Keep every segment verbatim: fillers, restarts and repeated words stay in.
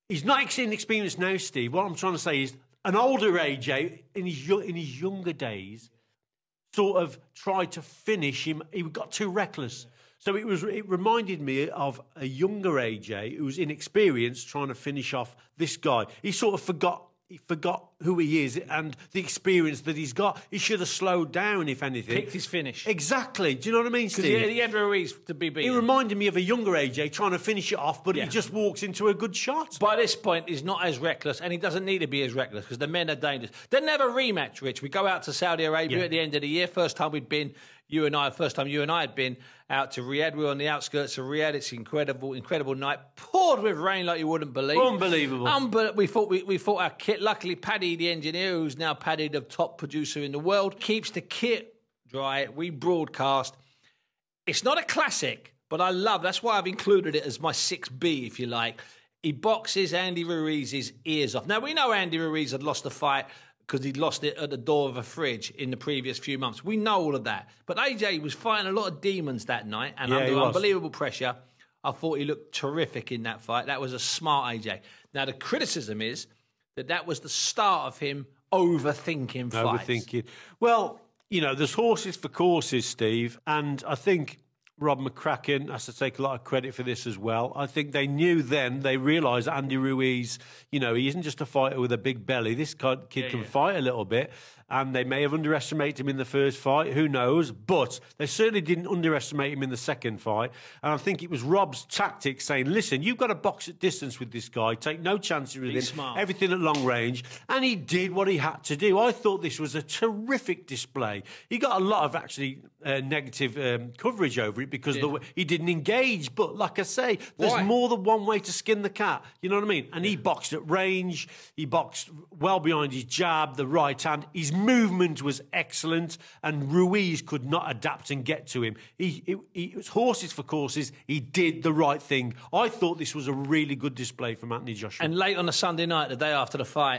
he's not inexperienced now, Steve. What I'm trying to say is an older A J in his in his younger days sort of tried to finish him. He got too reckless. So it was. It reminded me of a younger A J who was inexperienced trying to finish off this guy. He sort of forgot. He forgot who he is and the experience that he's got. He should have slowed down, if anything. Picked his finish. Exactly. Do you know what I mean, Steve? Because he, he had Ruiz to be beaten. He reminded me of a younger A J trying to finish it off, but yeah. he just walks into a good shot. By this point, he's not as reckless, and he doesn't need to be as reckless because the men are dangerous. They'll never rematch, Rich. We go out to Saudi Arabia yeah. at the end of the year. First time we'd been, you and I, first time you and I had been out to Riyadh. We were on the outskirts of Riyadh. It's an incredible, incredible night. Poured with rain like you wouldn't believe. Unbelievable. Unbe- we thought we, we thought our kit, luckily Paddy, the engineer, who's now Paddy, the top producer in the world, keeps the kit dry. We broadcast. It's not a classic, but I love, that's why I've included it as my six B, if you like. He boxes Andy Ruiz's ears off. Now, we know Andy Ruiz had lost the fight because he'd lost it at the door of a fridge in the previous few months. We know all of that. But A J was fighting a lot of demons that night, and yeah, under unbelievable pressure, I thought he looked terrific in that fight. That was a smart A J. Now, the criticism is that that was the start of him overthinking fights. Overthinking. Well, you know, there's horses for courses, Steve, and I think Rob McCracken has to take a lot of credit for this as well. I think they knew then, they realised Andy Ruiz, you know, he isn't just a fighter with a big belly. This kid yeah, can yeah. fight a little bit, and they may have underestimated him in the first fight. Who knows? But they certainly didn't underestimate him in the second fight. And I think it was Rob's tactic saying, listen, you've got to box at distance with this guy. Take no chances with Be him. smart. Everything at long range. And he did what he had to do. I thought this was a terrific display. He got a lot of actually uh, negative um, coverage over it because Yeah. the way he didn't engage. But like I say, there's Why? more than one way to skin the cat. You know what I mean? And he boxed at range. He boxed well behind his jab, the right hand. His movement was excellent, and Ruiz could not adapt and get to him. He, he, he it was horses for courses. He did the right thing. I thought this was a really good display from Anthony Joshua. And late on a Sunday night, the day after the fight,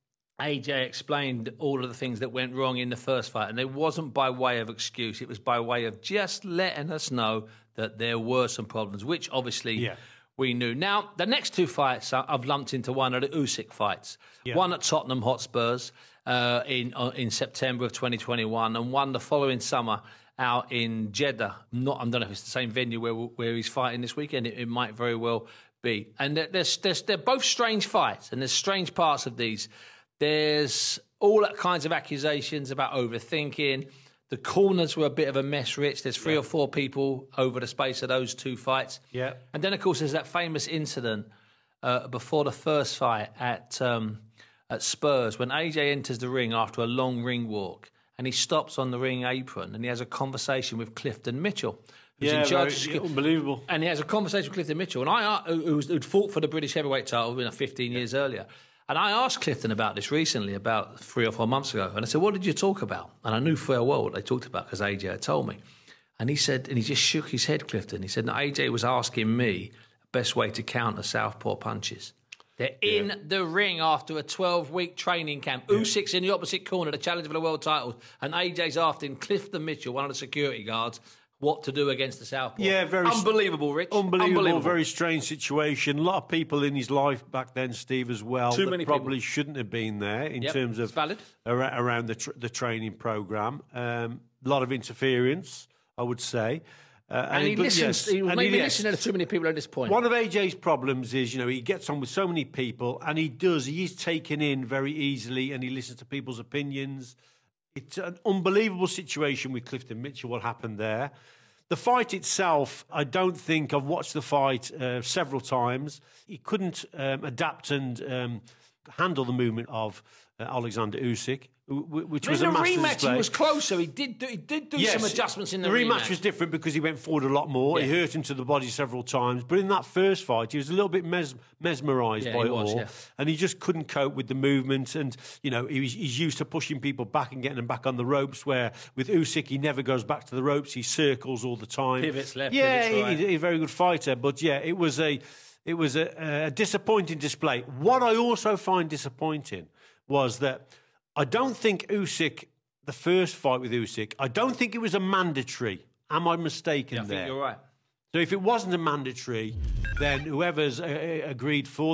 A J explained all of the things that went wrong in the first fight, and it wasn't by way of excuse. It was by way of just letting us know that there were some problems, which obviously Yeah. we knew. Now, the next two fights I've lumped into one of the Usyk fights. Yeah. One at Tottenham Hotspurs uh, in uh, in September of twenty twenty-one, and one the following summer out in Jeddah. Not, I don't know if it's the same venue where where he's fighting this weekend. It, it might very well be. And there's, there's, they're both strange fights, and there's strange parts of these. There's all kinds of accusations about overthinking. The corners were a bit of a mess, Rich. There's three yeah. or four people over the space of those two fights. Yeah. And then, of course, there's that famous incident uh, before the first fight at um, at Spurs when A J enters the ring after a long ring walk and he stops on the ring apron and he has a conversation with Clifton Mitchell. Who's Yeah, in charge very- of- yeah, unbelievable. And he has a conversation with Clifton Mitchell, and I, uh, who's, who'd fought for the British heavyweight title you know, fifteen years earlier. And I asked Clifton about this recently, about three or four months ago. And I said, what did you talk about? And I knew full well what they talked about because A J had told me. And he said, and he just shook his head, Clifton. He said, no, A J was asking me the best way to counter southpaw punches. They're in Yeah. the ring after a twelve-week training camp. Yeah. Usyk's in the opposite corner, the challenge for the world title. And A J's asking Clifton Mitchell, one of the security guards, what to do against the southpaw. Yeah, very unbelievable, Rich. Unbelievable, Unbelievable. very strange situation. A lot of people in his life back then, Steve, as well. Too that many probably people. shouldn't have been there in Yep, terms of it's valid. ar- around the tr- the training program. Um, a lot of interference, I would say. Uh, And, he but listens. yes, he was and maybe yes. listening to too many people at this point. One of A J's problems is, you know, he gets on with so many people, and he does. He is taken in very easily, and he listens to people's opinions. It's an unbelievable situation with Clifton Mitchell. What happened there? The fight itself, I don't think I've watched the fight uh, several times. He couldn't um, adapt and um, handle the movement of uh, Alexander Usyk, wh- which I mean, was a the master rematch, display. he was closer. He did do, he did do Yes, some adjustments in the, the rematch. rematch. was different because he went forward a lot more. He Yeah. hurt him to the body several times. But in that first fight, he was a little bit mes- mesmerised Yeah, by he it was, all. yeah. And he just couldn't cope with the movement. And, you know, he was, he's used to pushing people back and getting them back on the ropes, where with Usyk, he never goes back to the ropes. He circles all the time. Pivots left, Yeah, pivots right. he- he's a very good fighter. But, yeah, it was a... It was a, a disappointing display. What I also find disappointing was that I don't think Usyk, the first fight with Usyk, I don't think it was a mandatory. Am I mistaken Yeah, I there? think you're right. So if it wasn't a mandatory, then whoever's uh, agreed for